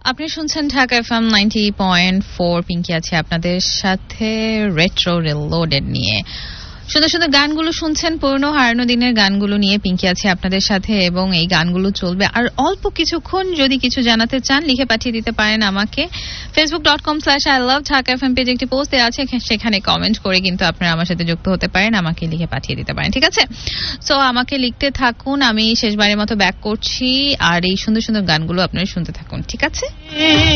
আপনি শুনছেন ঢাকা এফএম 90.4 পিঙ্কি আছে আপনাদের সাথে রেট্রো রিলোডেড নিয়ে। সুন্দর সুন্দর গানগুলো শুনছেন, পুরনো হারানো দিনের গানগুলো নিয়ে পিঙ্কি আছে আপনাদের সাথে, এবং এই গানগুলো চলবে আর অল্প কিছুক্ষণ। যদি কিছু জানাতে চান লিখে পাঠিয়ে দিতে পারেন আমাকে। facebook.com/iloveDhakaFM পেজে একটি পোস্ট দেওয়া আছে, সেখানে কমেন্ট করে কিন্তু আপনারা আমার সাথে যুক্ত হতে পারেন, আমাকে লিখে পাঠিয়ে দিতে পারেন, ঠিক আছে? সো আমাকে লিখতে থাকুন, আমি শেষবারের মতো ব্যাক করছি, আর এই সুন্দর সুন্দর গানগুলো আপনারা শুনতে থাকুন, ঠিক আছে?